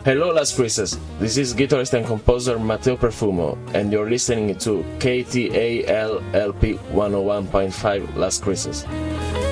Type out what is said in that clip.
Hello Las Cruces, this is guitarist and composer Matteo Perfumo, and you're listening to KTAL LP 101.5 Las Cruces.